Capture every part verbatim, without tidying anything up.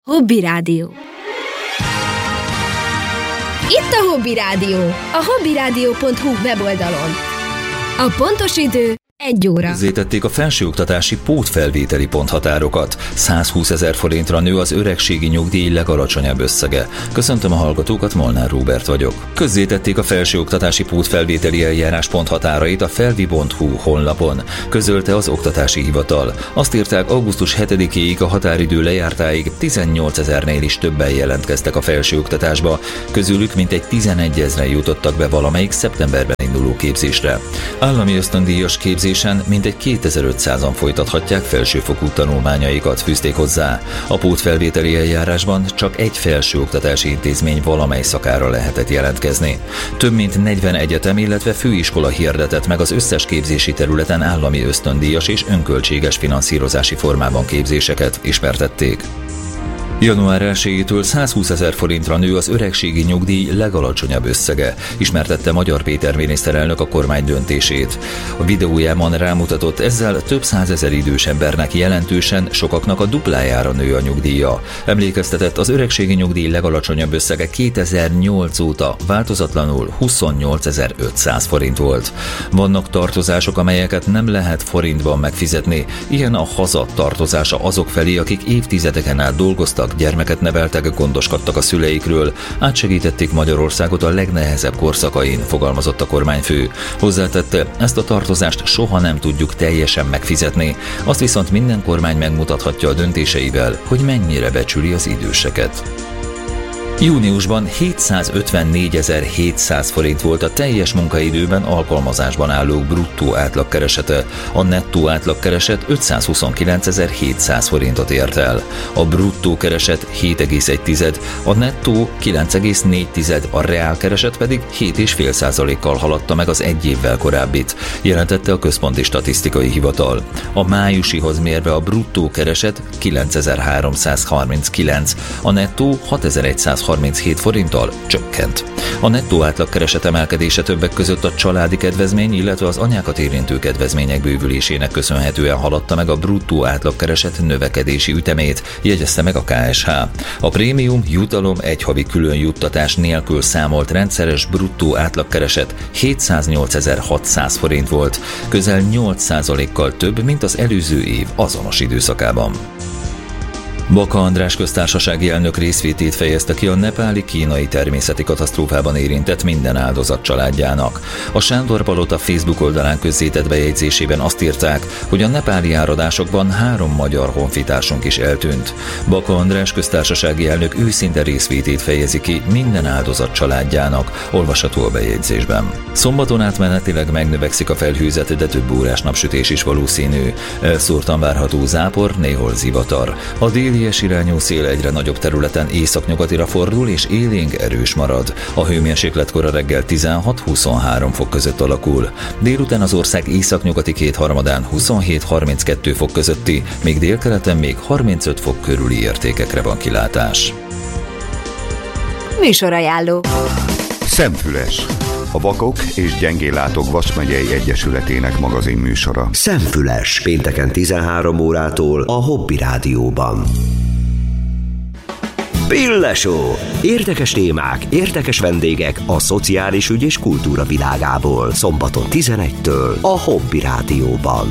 Hobby Rádió. Itt a Hobby Rádió, a hobbyradio pont hu weboldalon. A pontos idő egy óra. Közzétették a felsőoktatási pótfelvételi ponthatárokat. százhúszezer forintra nő az öregségi nyugdíj legalacsonyabb összege. Köszöntöm a hallgatókat, Molnár Róbert vagyok. Közzétették a felsőoktatási pótfelvételi eljárás ponthatárait a felvi pont hu honlapon. Közölte az Oktatási Hivatal. Azt írták, augusztus hetedikéig a határidő lejártáig tizennyolcezernél is többen jelentkeztek a felsőoktatásba. Közülük mintegy tizenegyezren jutottak be valamelyik szeptemberben induló képzésre. Állami ösztöndíjas képzés mintegy kétezer-ötszázan folytathatják felsőfokú tanulmányaikat, fűzték hozzá. A pótfelvételi eljárásban csak egy felsőoktatási intézmény valamely szakára lehetett jelentkezni. Több mint negyven egyetem, illetve főiskola hirdetett meg az összes képzési területen állami ösztöndíjas és önköltséges finanszírozási formában képzéseket, ismertették. január elsejétől százhúszezer forintra nő az öregségi nyugdíj legalacsonyabb összege, ismertette Magyar Péter miniszterelnök a kormány döntését. A videójában rámutatott, ezzel több százezer idős embernek jelentősen, sokaknak a duplájára nő a nyugdíja. Emlékeztetett, az öregségi nyugdíj legalacsonyabb összege kétezer-nyolc óta változatlanul huszonnyolcezer-ötszáz forint volt. Vannak tartozások, amelyeket nem lehet forintban megfizetni, ilyen a haza tartozása azok felé, akik évtizedeken át dolgoztak, gyermeket neveltek, gondoskodtak a szüleikről, átsegítették Magyarországot a legnehezebb korszakain, fogalmazott a kormányfő. Hozzátette, ezt a tartozást soha nem tudjuk teljesen megfizetni, azt viszont minden kormány megmutathatja a döntéseivel, hogy mennyire becsüli az időseket. Júniusban hétszázötvennégyezer-hétszáz forint volt a teljes munkaidőben alkalmazásban állók bruttó átlagkeresete, a nettó átlagkereset ötszázhuszonkilencezer-hétszáz forintot ért el. A bruttó kereset hét egész egy, a nettó kilenc egész négy, a reál kereset pedig hét egész öt százalékkal haladta meg az egy évvel korábbit, jelentette a Központi Statisztikai Hivatal. A májusihoz mérve a bruttó kereset kilencezer-háromszázharminckilenc, a nettó hatezer-százharminchét forinttal csökkent. A nettó átlagkereset emelkedése többek között a családi kedvezmény, illetve az anyákat érintő kedvezmények bővülésének köszönhetően haladta meg a bruttó átlagkereset növekedési ütemét, jegyezte meg a ká es há. A prémium jutalom egy havi külön juttatás nélkül számolt rendszeres bruttó átlagkereset hétszáznyolcezer-hatszáz forint volt, közel nyolc százalékkal több, mint az előző év azonos időszakában. Baka András köztársasági elnök részvétét fejezte ki a nepáli-kínai természeti katasztrófában érintett minden áldozat családjának. A Sándor-palota Facebook oldalán közzétett bejegyzésében azt írták, hogy a nepáli áradásokban három magyar honfitársunk is eltűnt. Baka András köztársasági elnök őszinte részvétét fejezi ki minden áldozat családjának, olvasható a bejegyzésben. Szombaton átmenetileg megnövekszik a felhőzet, de több órás napsütés is valószínű. Elszórtan várható zápor, néhol zivatar. A déli irányú szél egyre nagyobb területen északnyugatira fordul és élénk erős marad. A hőmérséklet kora reggel tizenhat-huszonhárom fok között alakul. Délután az ország északnyugati kétharmadán huszonhét-harminckettő fok közötti, míg délkeleten még harmincöt fok körüli értékekre van kilátás. Műsorajánló. Szemfüles. A Vakok és Gyengéllátók Vas megyei Egyesületének magazin műsora. Szemfüles. Pénteken tizenhárom órától a Hobby Rádióban. Pillesó. Érdekes témák, érdekes vendégek a szociális ügy és kultúra világából. Szombaton tizenegytől a Hobby Rádióban.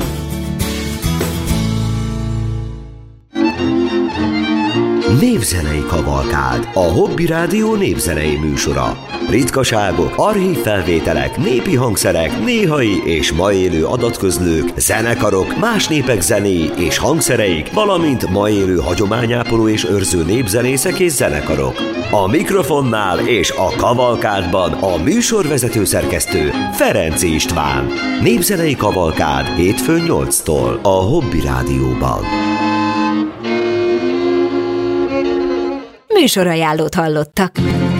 Népzenei kavalkád, a Hobby Rádió népzenei műsora. Ritkaságok, archív felvételek, népi hangszerek, néhai és ma élő adatközlők, zenekarok, más népek zenéi és hangszereik, valamint ma élő hagyományápoló és őrző népzenészek és zenekarok. A mikrofonnál és a kavalkádban a műsorvezető szerkesztő Ferenczy István. Népzenei kavalkád hétfőn nyolctól a Hobby Rádióban. Műsorajánlót hallottak.